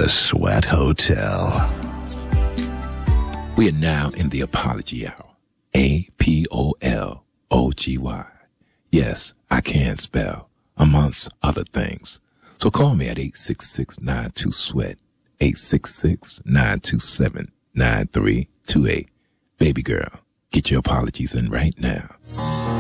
The Sweat Hotel. We are now in the apology hour. APOLOGY. Yes, I can spell, amongst other things. So call me at 866-92-SWEAT, 866-927-9328. Baby girl, get your apologies in right now.